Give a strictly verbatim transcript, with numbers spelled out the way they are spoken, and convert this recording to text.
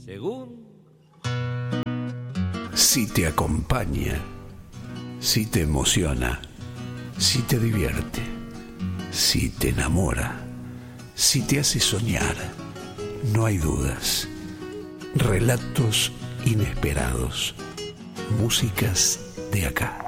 según. Si te acompaña, si te emociona, si te divierte, si te enamora, si te hace soñar, no hay dudas. Relatos inesperados, músicas de acá.